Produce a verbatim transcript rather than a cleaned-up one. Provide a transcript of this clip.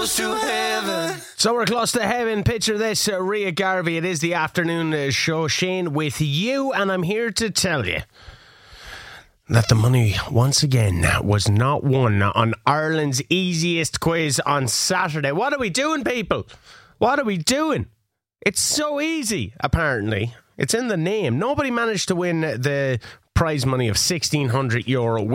close to heaven. So we're close to heaven. Picture this, uh, Ria Garvey. It is the afternoon uh, show. Shane with you, and I'm here to tell you that the money, once again, was not won on Ireland's easiest quiz on Saturday. What are we doing, people? What are we doing? It's so easy, apparently. It's in the name. Nobody managed to win the prize money of sixteen hundred euro.